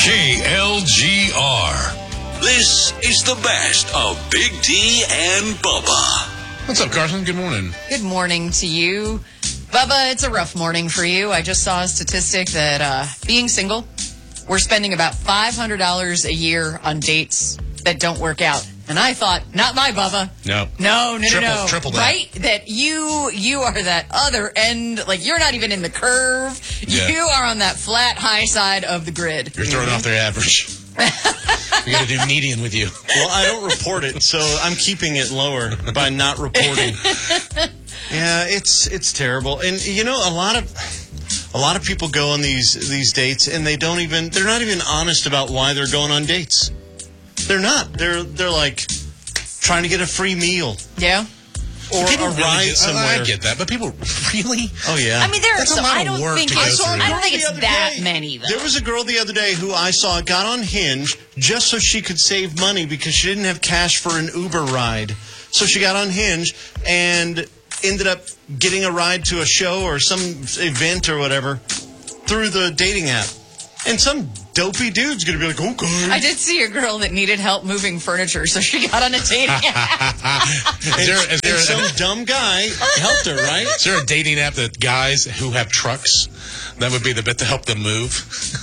KLGR. This is the best of Big D and Bubba. What's up, Carson? Good morning. Good morning to you. Bubba, it's a rough morning for you. I just saw a statistic that being single, we're spending about $500 a year on dates that don't work out. And I thought, not my Bubba. No. No. Triple that. Right? That you are that other end. Like, you're not even in the curve. Yeah. You are on that flat, high side of the grid. You're throwing off their average. We got to do median with you. Well, I don't report it, so I'm keeping it lower by not reporting. Yeah, it's terrible. And you know, a lot of people go on these dates and they're not even honest about why they're going on dates. They're not. They're like trying to get a free meal. Yeah. Or a ride somewhere. I get that, but people really? Oh yeah. I mean, there are That's a some. lot I of don't work think to go it's. through. I don't think The it's other that day, many though. There was a girl the other day who I saw got on Hinge just so she could save money because she didn't have cash for an Uber ride. So she got on Hinge and ended up getting a ride to a show or some event or whatever through the dating app. And some dopey dude's going to be like, okay. I did see a girl that needed help moving furniture, so she got on a dating app. Is there some dumb guy helped her, right? Is there a dating app that guys who have trucks, that would be the bit to help them move?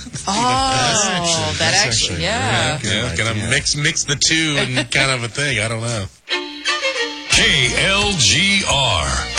That actually, yeah. Yeah, kind of mix the two and kind of a thing. I don't know. KLGR.